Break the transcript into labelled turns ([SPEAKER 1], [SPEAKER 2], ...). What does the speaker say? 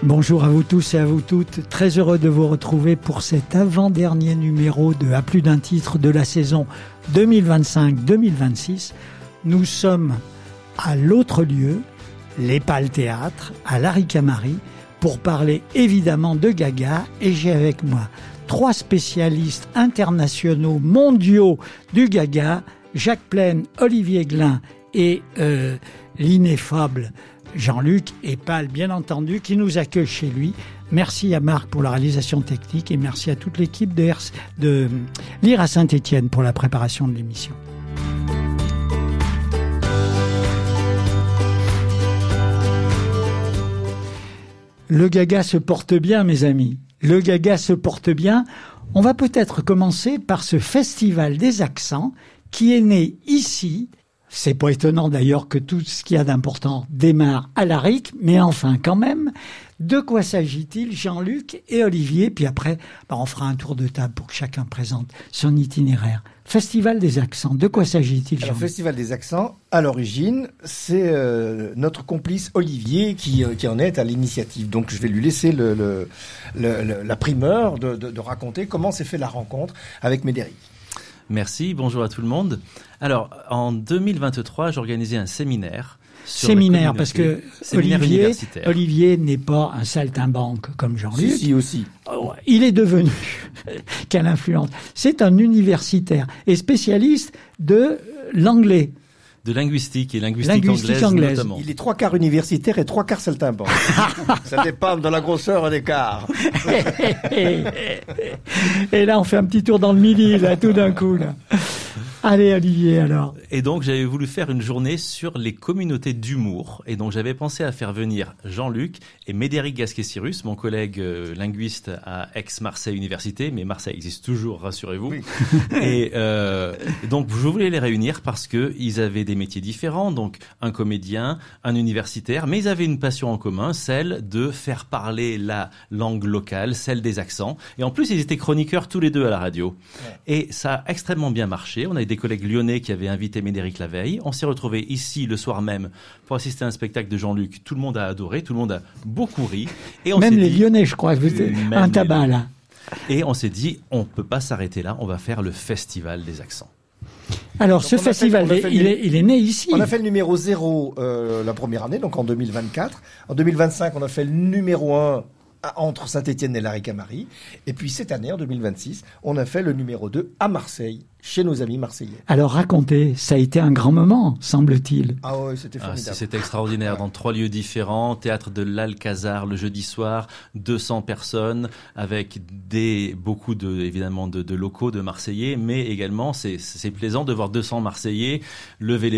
[SPEAKER 1] Bonjour à vous tous et à vous toutes. Très heureux de vous retrouver pour cet avant-dernier numéro de À plus d'un titre de la saison 2025-2026. Nous sommes à l'autre lieu, l'Épal Théâtre, à Larricamarie, pour parler évidemment de Gaga. Et j'ai avec moi 3 spécialistes internationaux, mondiaux du Gaga, Jacques Plaine, Olivier Glin et l'ineffable Jean-Luc Épal, bien entendu, qui nous accueille chez lui. Merci à Marc pour la réalisation technique et merci à toute l'équipe de Lire à Saint-Étienne pour la préparation de l'émission. Le Gaga se porte bien, mes amis. Le Gaga se porte bien. On va peut-être commencer par ce festival des accents qui est né ici. C'est pas étonnant d'ailleurs que tout ce qu'il y a d'important démarre à Larric, mais enfin quand même. De quoi s'agit-il, Jean-Luc et Olivier? Puis après, on fera un tour de table pour que chacun présente son itinéraire. Festival des accents, de quoi s'agit-il, Jean-Luc?
[SPEAKER 2] Festival des accents, à l'origine, c'est notre complice Olivier qui en est à l'initiative. Donc je vais lui laisser la primeur de raconter comment s'est fait la rencontre avec Médéric.
[SPEAKER 3] Merci, bonjour à tout le monde. Alors, en 2023, j'ai organisé un séminaire.
[SPEAKER 1] Séminaire, parce que Olivier n'est pas un saltimbanque comme Jean-Luc.
[SPEAKER 2] Si, aussi.
[SPEAKER 1] Il est devenu, quelle influence. C'est un universitaire et spécialiste de l'anglais.
[SPEAKER 3] De linguistique et linguistique anglaise notamment.
[SPEAKER 2] Il est 3 quarts universitaire et 3 quarts saltimbanque. Ça dépend de la grosseur des quarts.
[SPEAKER 1] Et là, on fait un petit tour dans le midi, là, tout d'un coup, là. Allez, Olivier, alors.
[SPEAKER 3] Et donc, j'avais voulu faire une journée sur les communautés d'humour. Et donc, j'avais pensé à faire venir Jean-Luc et Médéric Gasquet-Cyrus, mon collègue linguiste à Aix-Marseille Université. Mais Marseille existe toujours, rassurez-vous. Oui. Et donc, je voulais les réunir parce que ils avaient des métiers différents. Donc, un comédien, un universitaire. Mais ils avaient une passion en commun, celle de faire parler la langue locale, celle des accents. Et en plus, ils étaient chroniqueurs tous les deux à la radio. Ouais. Et ça a extrêmement bien marché. On a des collègues lyonnais qui avaient invité Médéric la veille. On s'est retrouvés ici le soir même pour assister à un spectacle de Jean-Luc. Tout le monde a adoré, tout le monde a beaucoup ri. Et on
[SPEAKER 1] même les Lyonnais, je crois, un tabac là.
[SPEAKER 3] Et on s'est dit, on ne peut pas s'arrêter là, on va faire le festival des accents.
[SPEAKER 1] Alors, donc ce festival, il est né ici.
[SPEAKER 2] On a fait le numéro 0 la première année, donc en 2024. En 2025, on a fait le numéro 1 entre Saint-Étienne et Larricamarie. Et puis cette année, en 2026, on a fait le numéro 2 à Marseille, chez nos amis marseillais.
[SPEAKER 1] Alors racontez, ça a été un grand moment, semble-t-il.
[SPEAKER 2] Ah oui, c'était formidable.
[SPEAKER 3] C'était extraordinaire, dans 3 lieux différents, théâtre de l'Alcazar le jeudi soir, 200 personnes, avec beaucoup évidemment de locaux, de Marseillais, mais également, c'est plaisant de voir 200 Marseillais lever les